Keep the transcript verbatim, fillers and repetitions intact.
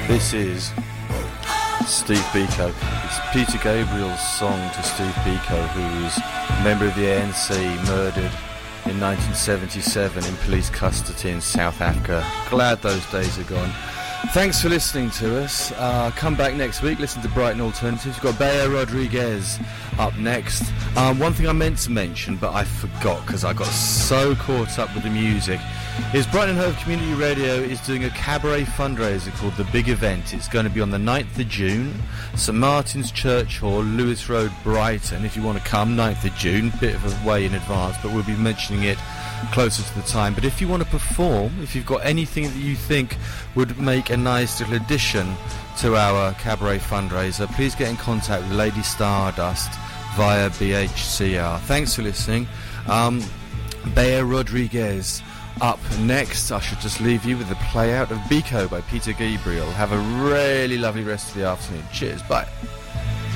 This is Steve Biko. It's Peter Gabriel's song to Steve Biko, who was a member of the A N C, murdered in nineteen seventy-seven in police custody in South Africa. Glad those days are gone. Thanks for listening to us. Uh, come back next week, listen to Brighton Alternatives. We've got Bea Rodriguez up next. Um, one thing I meant to mention, but I forgot because I got so caught up with the music, is Brighton and Hove Community Radio is doing a cabaret fundraiser called The Big Event. It's going to be on the ninth of June, St Martin's Church Hall, Lewis Road, Brighton. If you want to come, ninth of June, bit of a way in advance, but we'll be mentioning it closer to the time. But if you want to perform, if you've got anything that you think would make a nice little addition to our cabaret fundraiser, please get in contact with Lady Stardust via B H C R. Thanks for listening. Um, Bea Rodriguez up next. I should just leave you with the play out of Biko by Peter Gabriel. Have a really lovely rest of the afternoon. Cheers, bye.